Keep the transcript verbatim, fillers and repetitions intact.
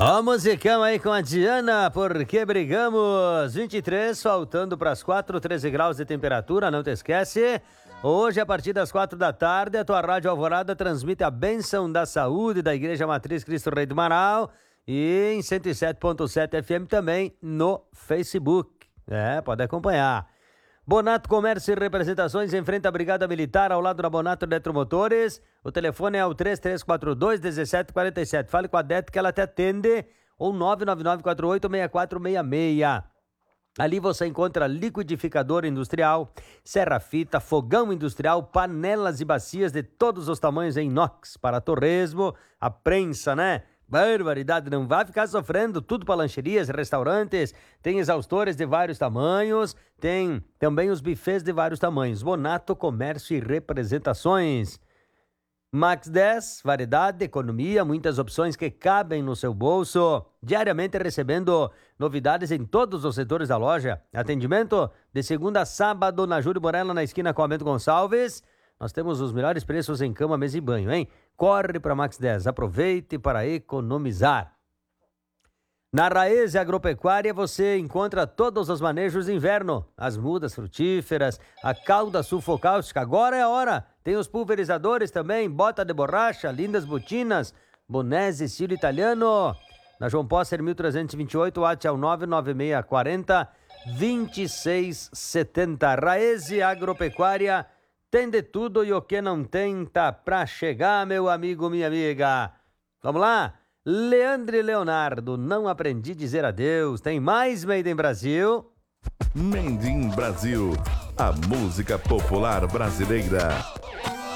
Ó, musicão aí com a Diana, porque brigamos. vinte e três, faltando para as quatro, treze graus de temperatura, não te esquece. Hoje, a partir das quatro da tarde, a tua Rádio Alvorada transmite a bênção da saúde da Igreja Matriz Cristo Rei do Marau e em cento e sete ponto sete F M também no Facebook. É, pode acompanhar. Bonato Comércio e Representações em frente à Brigada Militar, ao lado da Bonato Eletromotores. O telefone é o três três quatro dois, um sete quatro sete. Fale com a Dete que ela te atende, ou nove nove nove quatro oito seis quatro seis seis. Ali você encontra liquidificador industrial, serra-fita, fogão industrial, panelas e bacias de todos os tamanhos em inox para torresmo, a prensa, né? Barbaridade, não vai ficar sofrendo, tudo para lancherias, restaurantes, tem exaustores de vários tamanhos, tem também os bufês de vários tamanhos. Bonato Comércio e Representações. Max dez, variedade, economia, muitas opções que cabem no seu bolso. Diariamente recebendo novidades em todos os setores da loja. Atendimento de segunda a sábado na Júlio Morella, na esquina com a Bento Gonçalves. Nós temos os melhores preços em cama, mesa e banho, hein? Corre para Max dez, aproveite para economizar. Na Raese Agropecuária você encontra todos os manejos de inverno, as mudas frutíferas, a calda sulfocáustica, agora é a hora. Tem os pulverizadores também, bota de borracha, lindas botinas, bonés estilo italiano. Na João Posser mil trezentos e vinte e oito, o WhatsApp é o nove nove seis quatro zero, dois seis sete zero. Raese Agropecuária, tem de tudo e o que não tem tá pra chegar, meu amigo, minha amiga. Vamos lá? Leandro e Leonardo, não aprendi a dizer adeus. Tem mais Made in Brasil. Made in Brasil, a música popular brasileira.